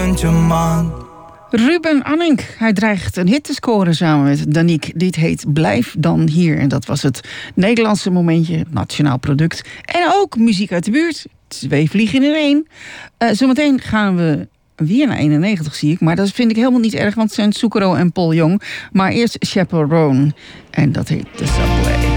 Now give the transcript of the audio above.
momentje man. Ruben Anning, hij dreigt een hit te scoren samen met Danique. Dit heet Blijf dan hier. En dat was het Nederlandse momentje, nationaal product. En ook muziek uit de buurt. 2 vliegen in 1. Zometeen gaan we weer naar 91, zie ik. Maar dat vind ik helemaal niet erg, want het zijn Zucchero en Paul Jong. Maar eerst Chaperone. En dat heet The Subway.